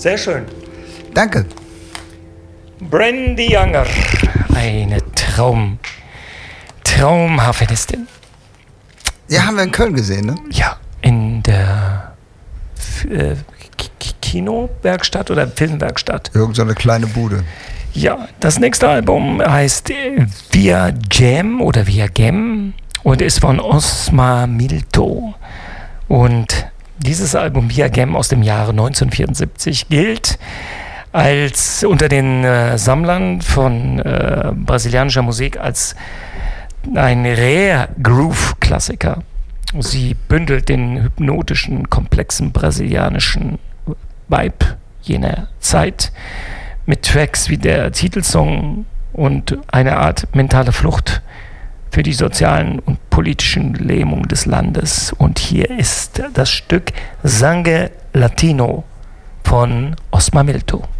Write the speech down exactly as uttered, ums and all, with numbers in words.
Sehr schön. Danke. Brandy Younger, eine Traum, Traumharfenistin. Ja, haben wir in Köln gesehen, ne? Ja, in der äh, Kinowerkstatt oder Filmwerkstatt. Irgend so eine kleine Bude. Ja, das nächste Album heißt Via Jam oder Via Gem und ist von Osma Milto. Und dieses Album Via Gem aus dem Jahre neunzehnhundertvierundsiebzig gilt als unter den äh, Sammlern von äh, brasilianischer Musik als ein Rare Groove-Klassiker. Sie bündelt den hypnotischen, komplexen brasilianischen Vibe jener Zeit mit Tracks wie der Titelsong und eine Art mentale Flucht für die sozialen und politischen Lähmungen des Landes. Und hier ist das Stück Sangue Latino von Osma Milto.